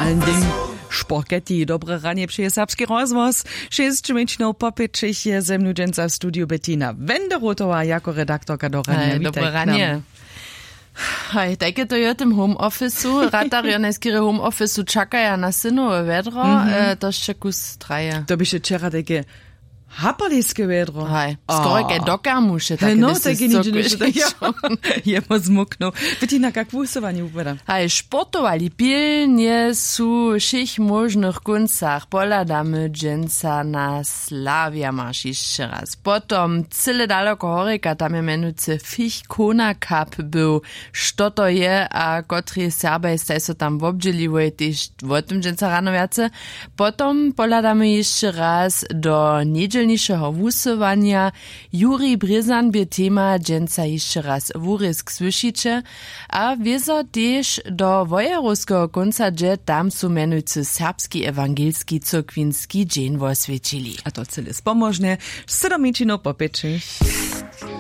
allen Dingen Spaghetti. Dobre ranie přeje serbski rozvoz. 6:00 po 5 je ze mnou dženca v studiu Bettina Wenderotová jako redaktorka do rania. Dobre ranie. Hej, takie to je tym home office'u. Ratari oneskire home office'u čakaja na synowe vedro, to jeszcze kus traje. To by się wczoraj takie hapaliske vedro. Hej, skoro kaj doka muszę, tak no, tak jemo zmuknął. Bettina, jak wusowani upada? Hej, sportowali pilnie su všich možnych koncach. Poladamy dżęca na Slavia marsz jeszcze raz. Potom cyle daleko horika, tam je menujúce Fich Kona Cup był. Što to je a kotri Serbej staj so tam wobdželiwoj, tyž o tym dżęca rano viace. Potom poladamy jeszcze raz do niedzielniejszego wusowania. Juri Bryzan by tema dżęca jeszcze raz wurisk słyszycie, a wiezo też do wojerowskiego konca, że tam su menujúce serbski ewangelski cyrkwinski dzień oswiecili. A to cyle spomożne. 7:00 po 5.